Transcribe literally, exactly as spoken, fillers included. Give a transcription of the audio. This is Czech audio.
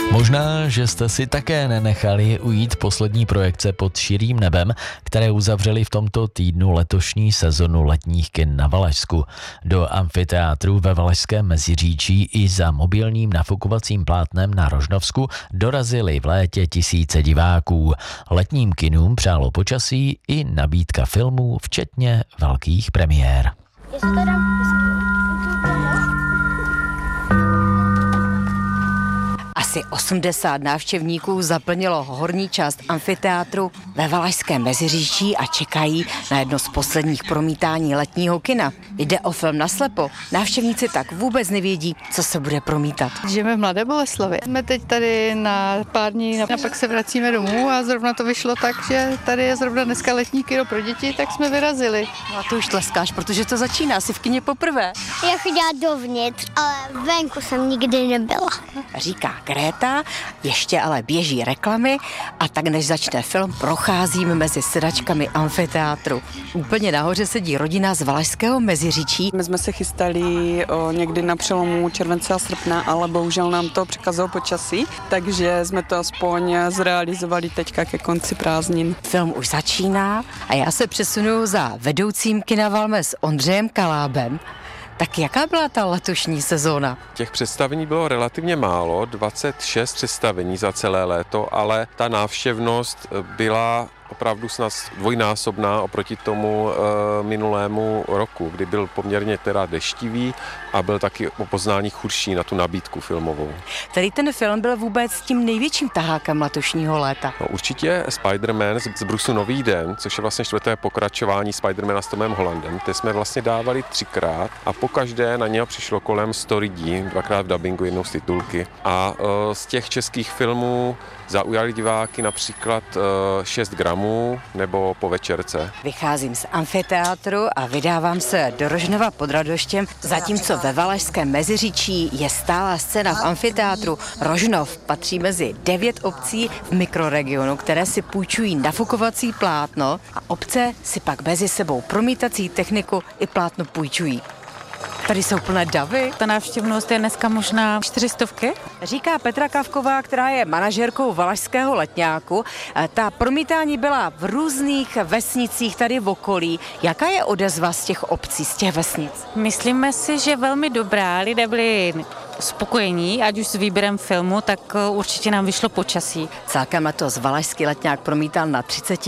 Možná, že jste si také nenechali ujít poslední projekce Pod širým nebem, které uzavřely v tomto týdnu letošní sezonu letních kin na Valašsku. Do amfiteátru ve Valašském Meziříčí i za mobilním nafukovacím plátnem na Rožnovsku dorazili v létě tisíce diváků. Letním kinům přálo počasí i nabídka filmů, včetně velkých premiér. Asi osmdesát návštěvníků zaplnilo horní část amfiteátru ve Valašském Meziříčí a čekají na jedno z posledních promítání letního kina. Jde o film naslepo. Návštěvníci tak vůbec nevědí, co se bude promítat. Žijeme v Mladé Boleslavi. Jsme teď tady na pár dní a pak se vracíme domů a zrovna to vyšlo tak, že tady je zrovna dneska letní kino pro děti, tak jsme vyrazili. No a ty už tleskáš, protože to začíná, jsi v kině poprvé. Já chodila dovnitř, ale venku jsem nikdy nebyla. Říká Kréta, ještě ale běží reklamy a tak než začne film, procházím mezi sedačkami amfiteátru. Úplně nahoře sedí rodina z Valašského Meziříčí. My jsme se chystali o, někdy na přelomu července a srpna, ale bohužel nám to překazilo počasí, takže jsme to aspoň zrealizovali teďka ke konci prázdnin. Film už začíná a já se přesunu za vedoucím kina Valmes Ondřejem Kalábem. Tak jaká byla ta letošní sezóna? Těch představení bylo relativně málo, dvacet šest představení za celé léto, ale ta návštěvnost byla opravdu snad dvojnásobná oproti tomu e, minulému roku, kdy byl poměrně teda deštivý a byl taky o poznání chudší na tu nabídku filmovou. Tady ten film byl vůbec tím největším tahákem letošního léta. No, určitě Spider-Man z Brusu Nový den, což je vlastně čtvrté pokračování Spider-Mana s Tomem Hollandem. Ty jsme vlastně dávali třikrát a pokaždé na něho přišlo kolem sto lidí, dvakrát v dabingu, jednou z titulky. A e, z těch českých filmů zaujali diváky například e, šest gramů nebo Po večerce. Vycházím z amfiteátru a vydávám se do Rožnova pod Radoštěm, zatímco ve Valašském Meziříčí je stálá scéna v amfiteátru. Rožnov patří mezi devět obcí v mikroregionu, které si půjčují nafukovací plátno a obce si pak mezi sebou promítací techniku i plátno půjčují. Tady jsou plné davy. Ta návštěvnost je dneska možná čtyřistovky. Říká Petra Kavková, která je manažerkou Valašského letňáku. Ta promítání byla v různých vesnicích tady v okolí. Jaká je odezva z těch obcí, z těch vesnic? Myslíme si, že velmi dobrá. Lidé byli spokojení, ať už s výběrem filmu, tak určitě nám vyšlo počasí. Celkem letos Valašský letňák promítal na třicet